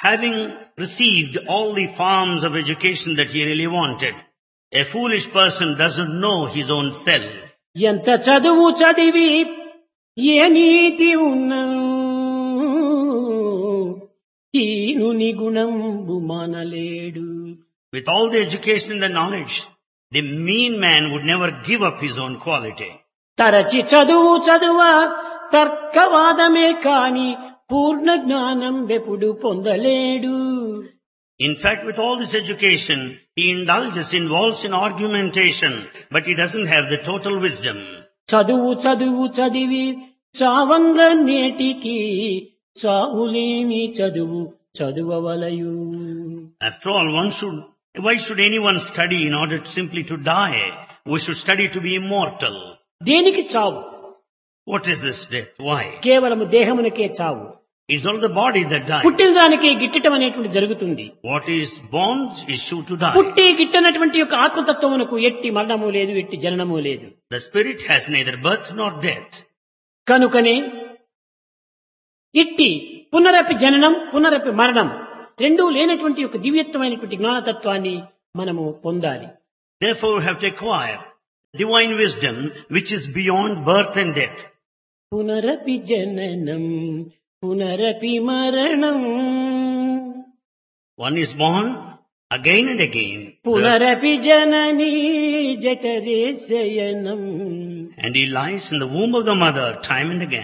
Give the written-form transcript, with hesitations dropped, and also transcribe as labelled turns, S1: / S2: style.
S1: having received all the forms of education that he really wanted, a foolish person doesn't know his own self.
S2: ఎంత చదువు చదివి ఏ నీతి ఉన్నా హీనుని గుణంబు మానలేడు.
S1: With all the education and the knowledge, the mean man would never give up his own quality.
S2: తరచి చదువు చదువ తర్కవాదమే కాని పూర్ణ జ్ఞానం వెప్పుడు పొందలేడు.
S1: In fact, with all this education, he involves in argumentation, but he doesn't have the total wisdom.
S2: చదువు చదువు చదివి చావంగ నేటికి చావులేని చదువు చదువవలయు.
S1: After all, why should anyone study in order simply to die? We should study to be immortal.
S2: దేనికి చావు?
S1: What is this death? Why?
S2: కేవలము దేహమునకే చావు.
S1: It's only the body that dies.
S2: పుట్టిన దానికే గిట్టటం అనేటువంటి జరుగుతుంది.
S1: What is born is sure to die.
S2: పుట్టి గిట్టనటువంటి యొక్క ఆత్మతత్వమునకు ఎట్టి మరణము లేదు, ఎట్టి జననము లేదు.
S1: The spirit has neither birth nor death.
S2: కనుకనే ఇట్టి పునరపి జననం పునరపి మరణం రెండూ లేనటువంటి ఒక దివ్యత్వమైనటువంటి జ్ఞానతత్వాన్ని మనము పొందాలి.
S1: Therefore we have to acquire divine wisdom which is beyond birth and death.
S2: పునరపి జననం పునరపి మరణం.
S1: One is born again and again.
S2: పునరపి జననీ జఠరే శయనం.
S1: And he lies in the womb of the mother time and again.